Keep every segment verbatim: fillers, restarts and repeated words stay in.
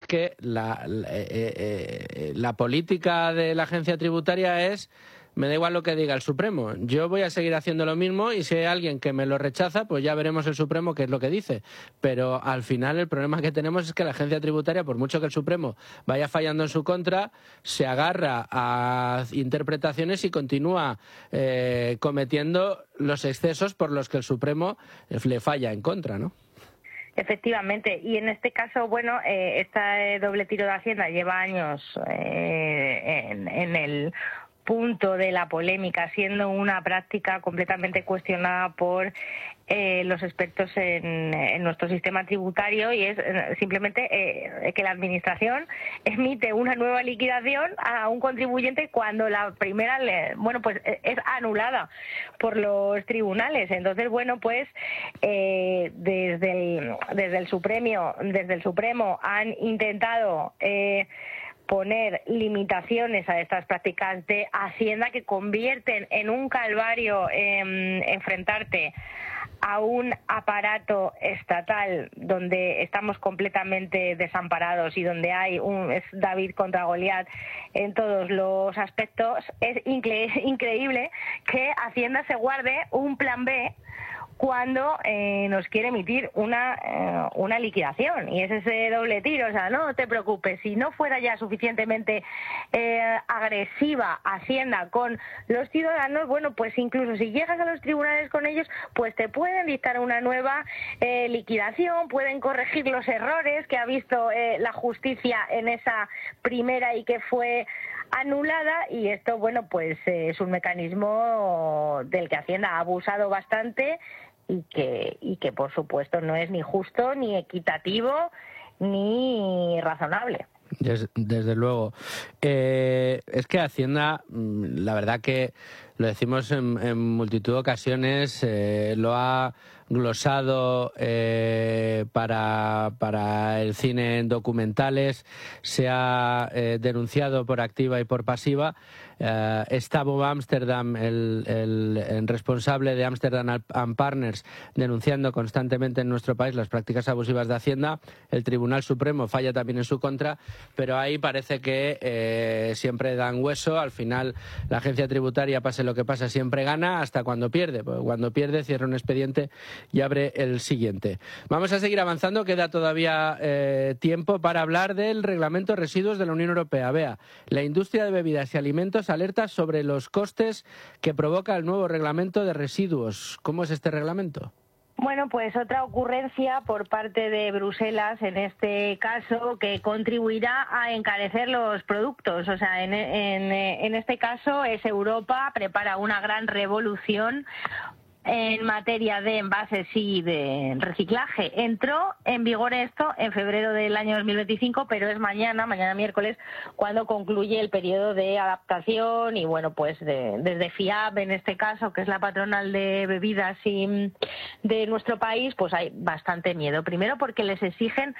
que la, la, eh, eh, la política de la agencia tributaria es: me da igual lo que diga el Supremo, yo voy a seguir haciendo lo mismo, y si hay alguien que me lo rechaza, pues ya veremos el Supremo qué es lo que dice. Pero al final el problema que tenemos es que la agencia tributaria, por mucho que el Supremo vaya fallando en su contra, se agarra a interpretaciones y continúa eh, cometiendo los excesos por los que el Supremo le falla en contra, ¿no? Efectivamente, y en este caso, bueno, eh, este doble tiro de Hacienda lleva años eh, en, en el punto de la polémica, siendo una práctica completamente cuestionada por eh, los expertos en, en nuestro sistema tributario, y es eh, simplemente eh, que la Administración emite una nueva liquidación a un contribuyente cuando la primera, le, bueno, pues es anulada por los tribunales. Entonces, bueno, pues eh, desde el, desde el Supremo, desde el Supremo han intentado eh, poner limitaciones a estas prácticas de Hacienda que convierten en un calvario eh, enfrentarte a un aparato estatal donde estamos completamente desamparados y donde hay un es David contra Goliat en todos los aspectos. Es incre- increíble que Hacienda se guarde un plan B cuando eh, nos quiere emitir una eh, una liquidación, y es ese doble tiro. O sea, no te preocupes, si no fuera ya suficientemente eh, agresiva Hacienda con los ciudadanos, bueno, pues incluso si llegas a los tribunales con ellos, pues te pueden dictar una nueva eh, liquidación, pueden corregir los errores que ha visto eh, la justicia en esa primera y que fue anulada. Y esto, bueno, pues eh, es un mecanismo del que Hacienda ha abusado bastante y que y que por supuesto no es ni justo, ni equitativo, ni razonable. Desde, desde luego. Eh, es que Hacienda, la verdad que lo decimos en, en multitud de ocasiones, eh, lo ha glosado eh, para, para el cine en documentales, se ha eh, denunciado por activa y por pasiva. Uh, está Bob Amsterdam, el, el, el responsable de Amsterdam and Partners, denunciando constantemente en nuestro país las prácticas abusivas de Hacienda. El Tribunal Supremo falla también en su contra, pero ahí parece que eh, siempre dan hueso. Al final la agencia tributaria, pase lo que pase, siempre gana hasta cuando pierde. Porque cuando pierde cierra un expediente y abre el siguiente. Vamos a seguir avanzando, queda todavía eh, tiempo para hablar del Reglamento de Residuos de la Unión Europea. Vea, la industria de bebidas y alimentos alerta sobre los costes que provoca el nuevo reglamento de residuos. ¿Cómo es este reglamento? Bueno, pues otra ocurrencia por parte de Bruselas, en este caso, que contribuirá a encarecer los productos. O sea, en, en, en este caso es Europa, prepara una gran revolución en materia de envases y de reciclaje. Entró en vigor esto en febrero del año dos mil veinticinco, pero es mañana, mañana miércoles, cuando concluye el periodo de adaptación. Y bueno, pues de, desde FIAB, en este caso, que es la patronal de bebidas y de nuestro país, pues hay bastante miedo. Primero porque les exigen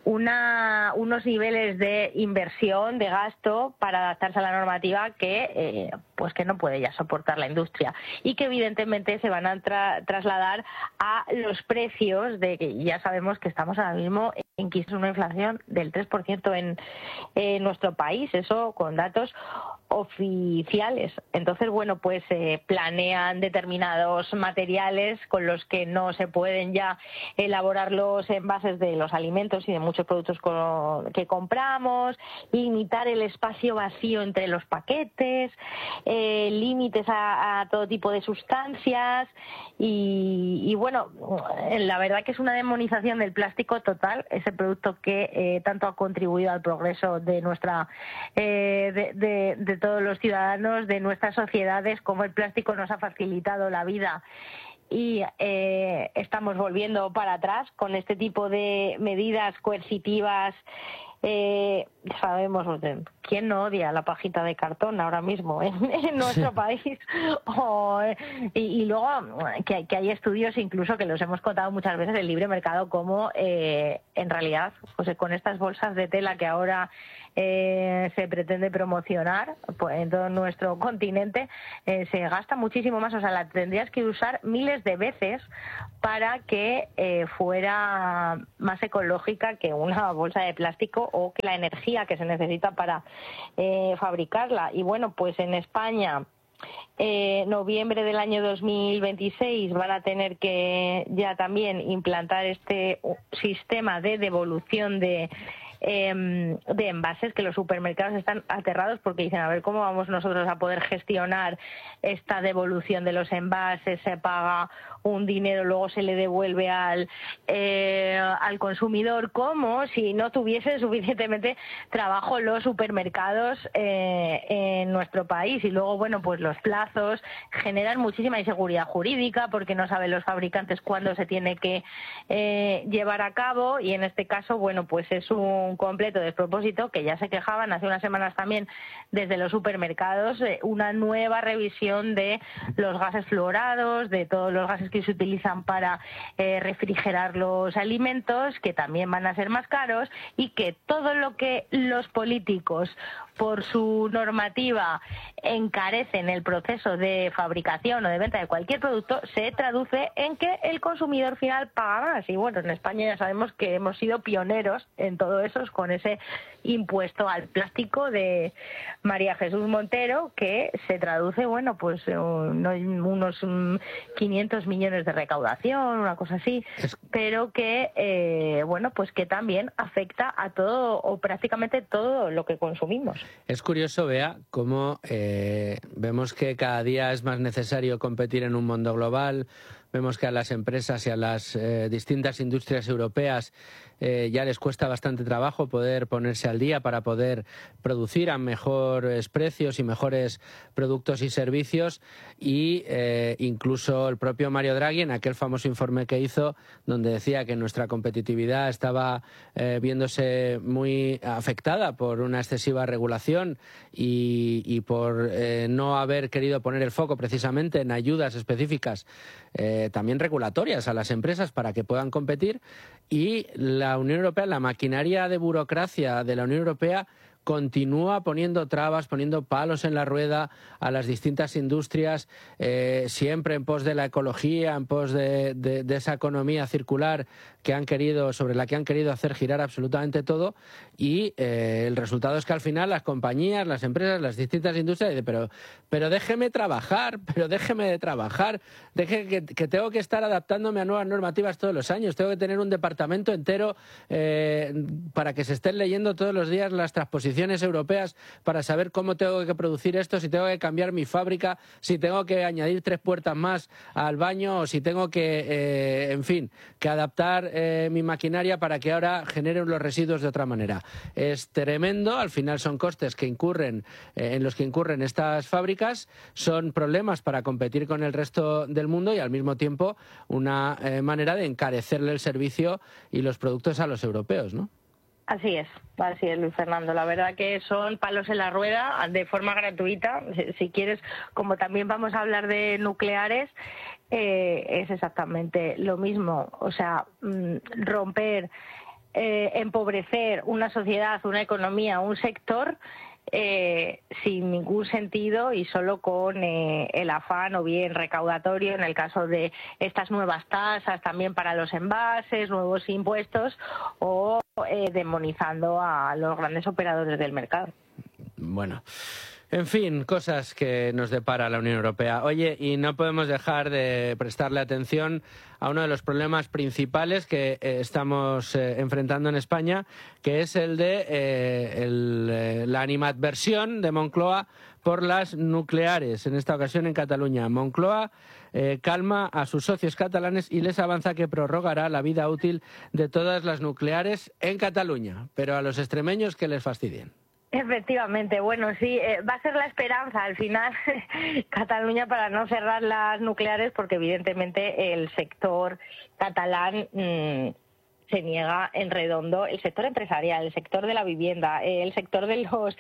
una, unos niveles de inversión, de gasto, para adaptarse a la normativa que, eh, pues que no puede ya soportar la industria, y que evidentemente se van a Tra trasladar a los precios de que ya sabemos que estamos ahora mismo en que es una inflación del tres por ciento en, en nuestro país, eso con datos oficiales. Entonces, bueno, pues eh, planean determinados materiales con los que no se pueden ya elaborar los envases de los alimentos y de muchos productos que compramos, limitar el espacio vacío entre los paquetes, eh, límites a, a todo tipo de sustancias y, y, bueno, la verdad que es una demonización del plástico total, ese producto que eh, tanto ha contribuido al progreso de nuestra eh, de, de, de todos los ciudadanos, de nuestras sociedades, como el plástico nos ha facilitado la vida. Y eh, estamos volviendo para atrás con este tipo de medidas coercitivas. Eh, sabemos, ¿quién no odia la pajita de cartón ahora mismo en, en nuestro país? Oh, y, y luego que, que hay estudios incluso que los hemos contado muchas veces del libre mercado, como eh, en realidad, pues con estas bolsas de tela que ahora eh, se pretende promocionar pues, en todo nuestro continente, eh, se gasta muchísimo más. O sea, la tendrías que usar miles de veces para que eh, fuera más ecológica que una bolsa de plástico o que la energía que se necesita para eh, fabricarla. Y bueno, pues en España, eh, noviembre del año dos mil veintiséis, van a tener que ya también implantar este sistema de devolución de de envases, que los supermercados están aterrados porque dicen, a ver, ¿cómo vamos nosotros a poder gestionar esta devolución de los envases? Se paga un dinero, luego se le devuelve al, eh, al consumidor, como si no tuviesen suficientemente trabajo los supermercados eh, en nuestro país. Y luego, bueno, pues los plazos generan muchísima inseguridad jurídica porque no saben los fabricantes cuándo se tiene que eh, llevar a cabo, y en este caso, bueno, pues es un completo despropósito, que ya se quejaban hace unas semanas también desde los supermercados, eh, una nueva revisión de los gases fluorados, de todos los gases que se utilizan para eh, refrigerar los alimentos, que también van a ser más caros, y que todo lo que los políticos, por su normativa, encarecen el proceso de fabricación o de venta de cualquier producto, se traduce en que el consumidor final paga más. Y bueno, en España ya sabemos que hemos sido pioneros en todo eso, con ese impuesto al plástico de María Jesús Montero, que se traduce, bueno, pues unos quinientos millones de recaudación, una cosa así, pero que, eh, bueno, pues que también afecta a todo o prácticamente todo lo que consumimos. Es curioso, Bea, cómo eh, vemos que cada día es más necesario competir en un mundo global. Vemos que a las empresas y a las eh, distintas industrias europeas eh, ya les cuesta bastante trabajo poder ponerse al día para poder producir a mejores precios y mejores productos y servicios, y eh, incluso el propio Mario Draghi, en aquel famoso informe que hizo, donde decía que nuestra competitividad estaba eh, viéndose muy afectada por una excesiva regulación y, y por eh, no haber querido poner el foco precisamente en ayudas específicas eh, también regulatorias a las empresas para que puedan competir. Y la Unión Europea, la maquinaria de burocracia de la Unión Europea, continúa poniendo trabas, poniendo palos en la rueda a las distintas industrias, eh, siempre en pos de la ecología, en pos de, de, de esa economía circular que han querido, sobre la que han querido hacer girar absolutamente todo, y eh, el resultado es que al final las compañías, las empresas, las distintas industrias dicen, pero, pero déjeme trabajar, pero déjeme de trabajar, deje que, que tengo que estar adaptándome a nuevas normativas todos los años, tengo que tener un departamento entero eh, para que se estén leyendo todos los días las transposiciones europeas para saber cómo tengo que producir esto, si tengo que cambiar mi fábrica, si tengo que añadir tres puertas más al baño, o si tengo que, eh, en fin, que adaptar eh, mi maquinaria para que ahora generen los residuos de otra manera. Es tremendo, al final son costes que incurren, eh, en los que incurren estas fábricas, son problemas para competir con el resto del mundo y al mismo tiempo una eh, manera de encarecerle el servicio y los productos a los europeos, ¿no? Así es, así es, Luis Fernando. La verdad que son palos en la rueda de forma gratuita. Si, si quieres, como también vamos a hablar de nucleares, eh, es exactamente lo mismo. O sea, romper, eh, empobrecer una sociedad, una economía, un sector, Eh, sin ningún sentido y solo con eh, el afán o bien recaudatorio en el caso de estas nuevas tasas también para los envases, nuevos impuestos, o eh, demonizando a los grandes operadores del mercado. Bueno, en fin, cosas que nos depara la Unión Europea. Oye, y no podemos dejar de prestarle atención a uno de los problemas principales que eh, estamos eh, enfrentando en España, que es el de eh, el, eh, la animadversión de Moncloa por las nucleares, en esta ocasión en Cataluña. Moncloa eh, calma a sus socios catalanes y les avanza que prorrogará la vida útil de todas las nucleares en Cataluña, pero a los extremeños que les fastidien. Efectivamente, bueno, sí, eh, va a ser la esperanza al final Cataluña para no cerrar las nucleares, porque evidentemente el sector catalán mmm, se niega en redondo, el sector empresarial, el sector de la vivienda, el sector de los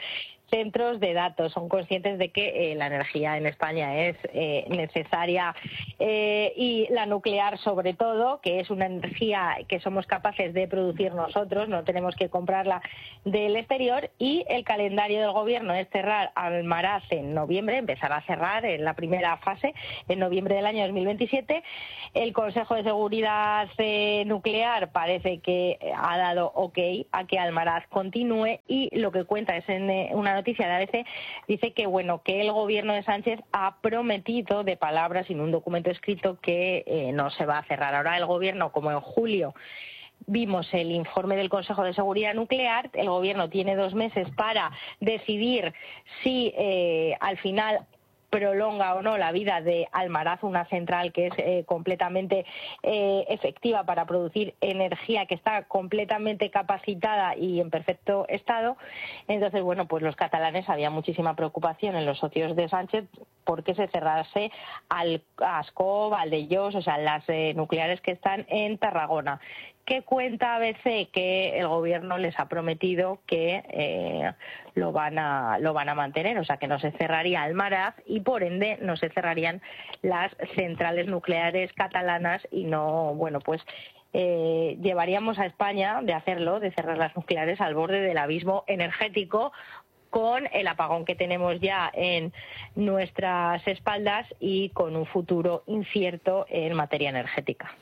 centros de datos. Son conscientes de que eh, la energía en España es eh, necesaria eh, y la nuclear sobre todo, que es una energía que somos capaces de producir nosotros, no tenemos que comprarla del exterior, y el calendario del gobierno es cerrar Almaraz en noviembre, empezar a cerrar en la primera fase en noviembre del año dos mil veintisiete. El Consejo de Seguridad eh, Nuclear parece que ha dado ok a que Almaraz continúe, y lo que cuenta es en eh, una noticia de A B C, dice que bueno que el gobierno de Sánchez ha prometido de palabras en un documento escrito que eh, no se va a cerrar. Ahora el gobierno, como en julio vimos el informe del Consejo de Seguridad Nuclear, el gobierno tiene dos meses para decidir si eh, al final prolonga o no la vida de Almaraz, una central que es eh, completamente eh, efectiva para producir energía, que está completamente capacitada y en perfecto estado. Entonces, bueno, pues los catalanes, había muchísima preocupación en los socios de Sánchez porque se cerrase al Ascó, Valdellos, o sea, las eh, nucleares que están en Tarragona. ¿Qué cuenta A B C? Que el gobierno les ha prometido que eh, lo van a lo van a mantener, o sea que no se cerraría Almaraz y por ende no se cerrarían las centrales nucleares catalanas y no, bueno, pues eh, llevaríamos a España de hacerlo, de cerrar las nucleares al borde del abismo energético, con el apagón que tenemos ya en nuestras espaldas y con un futuro incierto en materia energética.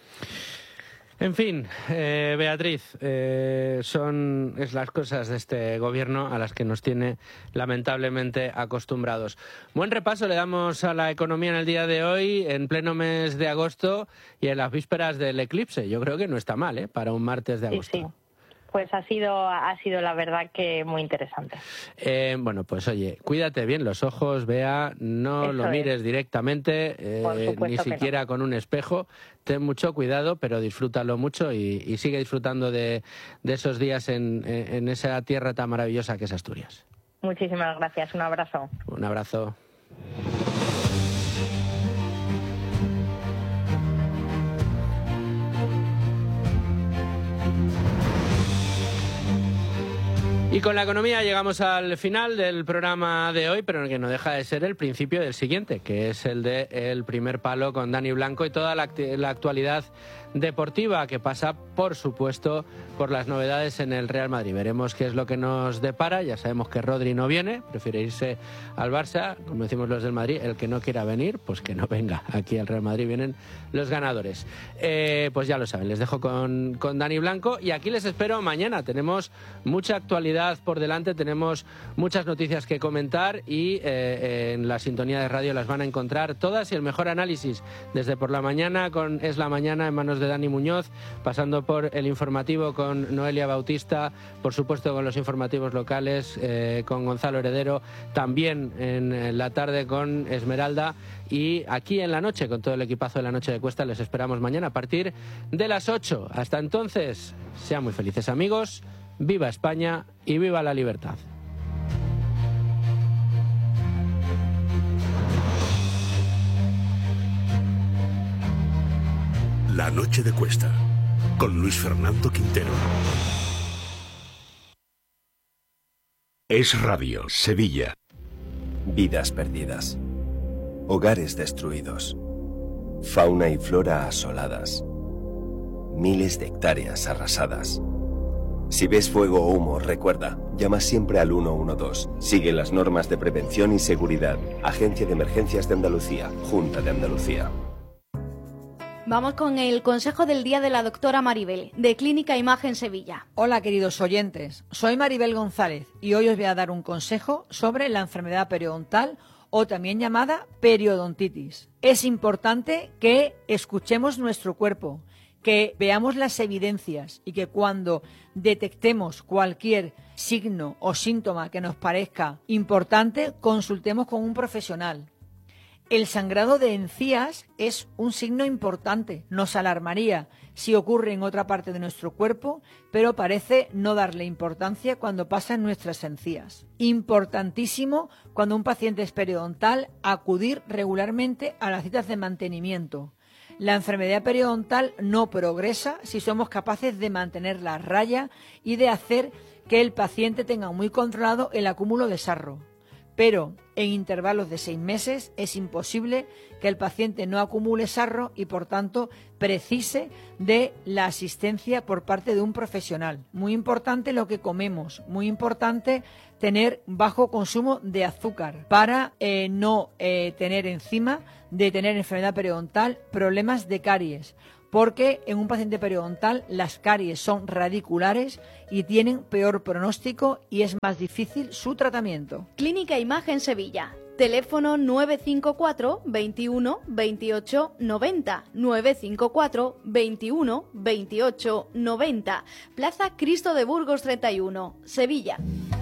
En fin, eh, Beatriz, eh, son es las cosas de este gobierno a las que nos tiene lamentablemente acostumbrados. Buen repaso le damos a la economía en el día de hoy, en pleno mes de agosto y en las vísperas del eclipse. Yo creo que no está mal, ¿eh?, para un martes de agosto. Sí, sí. Pues ha sido, ha sido la verdad que muy interesante. Eh, bueno, pues oye, cuídate bien los ojos, Bea, no Eso lo mires es. directamente, eh, ni siquiera no. con un espejo. Ten mucho cuidado, pero disfrútalo mucho y, y sigue disfrutando de, de esos días en, en esa tierra tan maravillosa que es Asturias. Muchísimas gracias, un abrazo. Un abrazo. Y con la economía llegamos al final del programa de hoy, pero que no deja de ser el principio del siguiente, que es el de El Primer Palo con Dani Blanco y toda la, la actualidad deportiva, que pasa, por supuesto, por las novedades en el Real Madrid. Veremos qué es lo que nos depara. Ya sabemos que Rodri no viene, prefiere irse al Barça, como decimos los del Madrid. El que no quiera venir, pues que no venga. Aquí al Real Madrid vienen los ganadores. Eh, pues ya lo saben, les dejo con, con Dani Blanco y aquí les espero mañana. Tenemos mucha actualidad por delante, tenemos muchas noticias que comentar y eh, en la sintonía de radio las van a encontrar todas y el mejor análisis desde por la mañana con Es la Mañana en manos de Dani Muñoz, pasando por el informativo con Noelia Bautista, por supuesto con los informativos locales eh, con Gonzalo Heredero, también en la tarde con Esmeralda y aquí en la noche con todo el equipazo de La Noche de Cuesta. Les esperamos mañana a partir de las ocho. Hasta entonces, sean muy felices amigos, viva España y viva la libertad. La Noche de Cuesta, con Luis Fernando Quintero. Es Radio, Sevilla. Vidas perdidas. Hogares destruidos. Fauna y flora asoladas. Miles de hectáreas arrasadas. Si ves fuego o humo, recuerda, llama siempre al uno uno dos. Sigue las normas de prevención y seguridad. Agencia de Emergencias de Andalucía, Junta de Andalucía. Vamos con el consejo del día de la doctora Maribel, de Clínica Imagen Sevilla. Hola queridos oyentes, soy Maribel González y hoy os voy a dar un consejo sobre la enfermedad periodontal o también llamada periodontitis. Es importante que escuchemos nuestro cuerpo, que veamos las evidencias y que cuando detectemos cualquier signo o síntoma que nos parezca importante, consultemos con un profesional. El sangrado de encías es un signo importante, nos alarmaría si ocurre en otra parte de nuestro cuerpo, pero parece no darle importancia cuando pasa en nuestras encías. Importantísimo cuando un paciente es periodontal acudir regularmente a las citas de mantenimiento. La enfermedad periodontal no progresa si somos capaces de mantener la raya y de hacer que el paciente tenga muy controlado el acúmulo de sarro, pero en intervalos de seis meses es imposible que el paciente no acumule sarro y, por tanto, precise de la asistencia por parte de un profesional. Muy importante lo que comemos, muy importante tener bajo consumo de azúcar para eh, no eh, tener encima de tener enfermedad periodontal problemas de caries, porque en un paciente periodontal las caries son radiculares y tienen peor pronóstico y es más difícil su tratamiento. Clínica Imagen Sevilla. Teléfono nueve cinco cuatro, veintiuno, veintiocho, noventa, nueve cinco cuatro, veintiuno, veintiocho, noventa. Plaza Cristo de Burgos treinta y uno, Sevilla.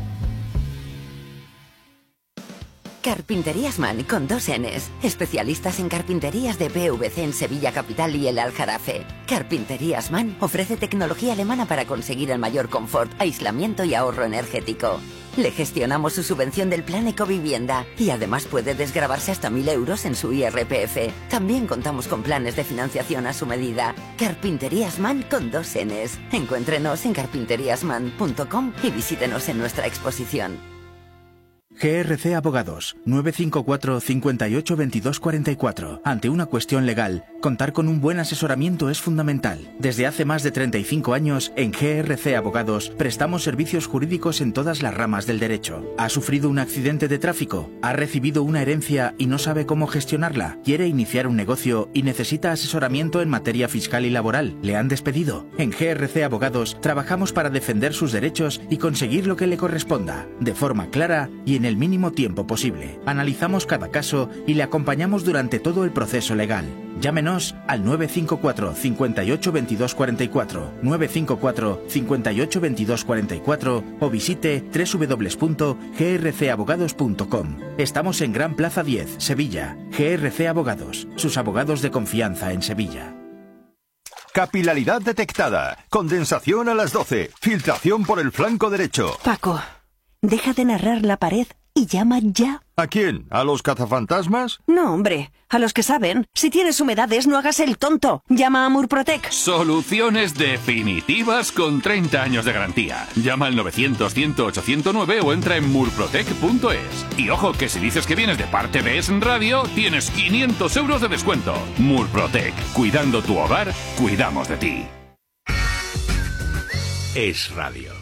Carpinterías Man con dos N's. Especialistas en carpinterías de P V C en Sevilla Capital y el Aljarafe. Carpinterías Man ofrece tecnología alemana para conseguir el mayor confort, aislamiento y ahorro energético. Le gestionamos su subvención del Plan Ecovivienda y además puede desgravarse hasta mil euros en su I R P F. También contamos con planes de financiación a su medida. Carpinterías Man con dos N's. Encuéntrenos en carpinterías man punto com y visítenos en nuestra exposición. G R C Abogados, nueve cinco cuatro, cincuenta y ocho, veintidós cuarenta y cuatro. Ante una cuestión legal, contar con un buen asesoramiento es fundamental. Desde hace más de treinta y cinco años, en G R C Abogados, prestamos servicios jurídicos en todas las ramas del derecho. ¿Ha sufrido un accidente de tráfico? ¿Ha recibido una herencia y no sabe cómo gestionarla? ¿Quiere iniciar un negocio y necesita asesoramiento en materia fiscal y laboral? ¿Le han despedido? En G R C Abogados, trabajamos para defender sus derechos y conseguir lo que le corresponda, de forma clara y en el mínimo tiempo posible. Analizamos cada caso y le acompañamos durante todo el proceso legal. Llámenos al nueve cinco cuatro, cincuenta y ocho, veintidós cuarenta y cuatro, nueve cinco cuatro, cincuenta y ocho, veintidós cuarenta y cuatro o visite doble u doble u doble u punto g r c abogados punto com. Estamos en Gran Plaza diez, Sevilla. G R C Abogados, sus abogados de confianza en Sevilla. Capilaridad detectada. Condensación a las doce. Filtración por el flanco derecho. Paco, deja de narrar la pared y llama ya. ¿A quién? ¿A los cazafantasmas? No, hombre, a los que saben. Si tienes humedades, no hagas el tonto. Llama a Murprotec. Soluciones definitivas con treinta años de garantía. Llama al novecientos, cien, ochocientos nueve o entra en murprotec punto es. Y ojo, que si dices que vienes de parte de Es Radio, tienes quinientos euros de descuento. Murprotec. Cuidando tu hogar, cuidamos de ti. Es Radio.